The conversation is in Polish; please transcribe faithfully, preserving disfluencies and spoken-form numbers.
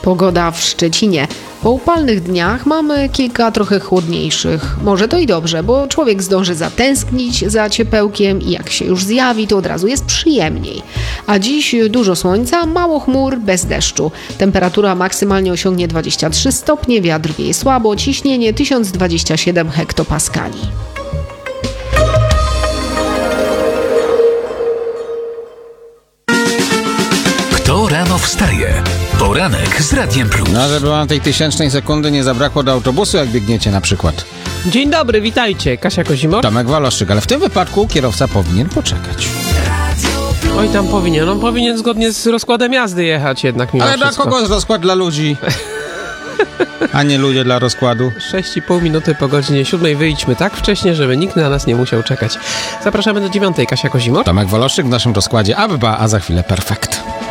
Pogoda w Szczecinie. Po upalnych dniach mamy kilka trochę chłodniejszych. Może to i dobrze, bo człowiek zdąży zatęsknić za ciepełkiem i jak się już zjawi, to od razu jest przyjemniej. A dziś dużo słońca, mało chmur, bez deszczu. Temperatura maksymalnie osiągnie dwadzieścia trzy stopnie, wiatr wieje słabo, ciśnienie tysiąc dwadzieścia siedem hektopaskali. Kto rano wstaje? Poranek z Radiem Plus. No, żeby wam tej tysięcznej sekundy nie zabrakło do autobusu, jak biegniecie na przykład. Dzień dobry, witajcie. Kasia Kozimor. Tomek Waloszczyk, ale w tym wypadku kierowca powinien poczekać. Oj, tam powinien. On powinien zgodnie z rozkładem jazdy jechać jednak mimo Ale dla wszystko. kogo jest rozkład? Dla ludzi, a nie ludzie dla rozkładu. sześć i pół minuty po godzinie siódmej wyjdźmy tak wcześnie, żeby nikt na nas nie musiał czekać. Zapraszamy do dziewiątej. Kasia Kozimor. Tomek Waloszczyk w naszym rozkładzie A B B A, a za chwilę perfekt.